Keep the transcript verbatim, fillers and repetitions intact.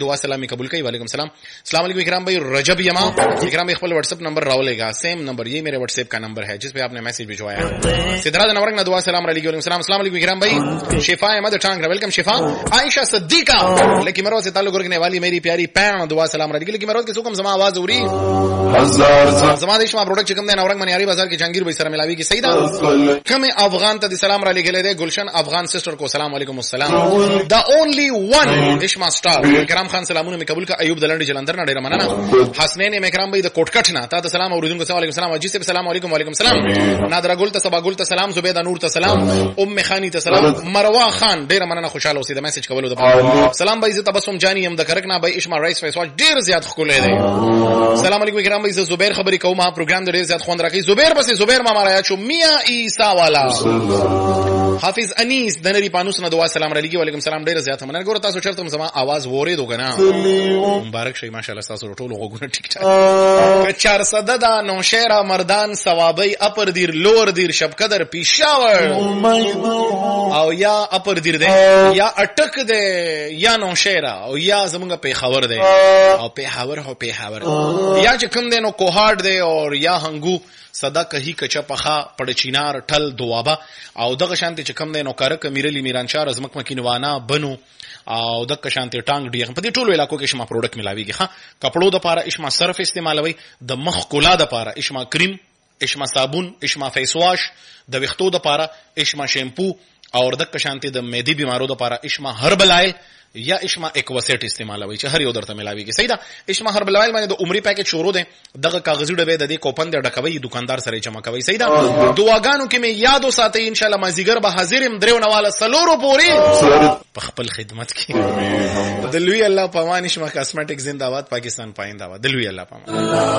دعا سلام قبول کړئ. وعلیکم السلام. السلام علیکم اکرام بھائی. رجب یما اکرام بھائی خپل واٹس ایپ نمبر راولے گا, سیم نمبر یہ میرے واٹس ایپ کا نمبر ہے جس پہ آپ نے میسج بھجوایا ہے. سدراج نورنگ نے دعا سلام علیکم. وعلیکم السلام. السلام علیکم اکرام بھائی. شفا احمد ٹانگ ویلکم شفا. عائشہ صدیقہ لیکن مرو سے تعلق رکھنے والی میری پیاری پین دعا سلام علیکم. لیکن مرو کے سکم زما آواز ہو رہی زما دیشما پروڈکٹ چکم دے نورنگ منیاری بازار کی جہانگیر بھائی سره ملاوی کی سیدہ کم افغان ته سلام را لګلې ده. گلشن افغان سسٹر کو سلام علیکم السلام. دا اونلی ون اشما سٹار کرام خان سلامونه می قبول کا. ایوب دلنډي جلندر نه ډیر مننه. حسنین میکرام بھائی د کوټکټ نه تا ته سلام اوریدونکو سلام علیکم السلام. اجي سے سلام علیکم. وعلیکم السلام. نادرا ګل ته سبا ګل ته سلام. زبیده نور ته سلام. ام خانی ته سلام. مروه خان ډیر مننه خوشاله اوسې د میسج کولو د سلام بھائی. زه تبسم جانی هم د کرکنا بھائی اشما رئیس فیس واچ ډیر زیات خولې ده. سلام علیکم کرام بھائی. زه زبیر خبري کوم. ما پروګرام ډیر زیات خوند راکې. زبیر بس زبیر ما مارا چو میاں عیسی والا. حافظ انیس د نری پانوس نه دعا سلام علیکم. وعلیکم السلام. ډیر زیات مننه. ګور تاسو چرته زما आवाज ووري دوګنا مبارک شي ماشاءالله. تاسو ټول وګونه ټیک ټاک. چار صد دا نو شهر مردان ثوابي اپر دیر لور دیر شب قدر پیشاور او یا اپر دیر ده یا اٹک ده یا نو شهر او یا زمونږ په خبر ده او په خبر هو په خبر یا چې کوم ده نو کوهارد ده او یا هنګو صدا کہی کچا پخا پڑچینار ټل دوابا او دغه شانتی چې کم دی نو کارک میرلی میرانشار ازمک مکینوانا بنو او دغه شانتی ټانګ ډی په دې ټولو علاقو کې شما پروډکټ ملاویږي. ها کپړو د پاره اشما صرف استعمالوي, د مخ کولا د پاره اشما کریم, اشما صابون, اشما فیس واش, د وختو د پاره اشما شیمپو او دغه شانتی د معدې بیمارو د پاره اشما هربل آیل یا اشما ایکواسیټ استعمالوي چې هر یو درته ملاويږي. صحیح ده. اشما هربل آیل باندې د عمرې پیکج شروع ده. دغه کاغذي ډبې د دې کوپن د ډکوي دکاندار سره جمع کوي. صحیح ده. دعاګانو کې مې یاد وساتئ ان شاء الله مازیګر به حاضرم درو نواله سلورو پوری په خپل خدمت کې. د لوی الله پامان اشما کاسمیټک زنده‌باد پاکستان پاینده. د لوی الله پامان.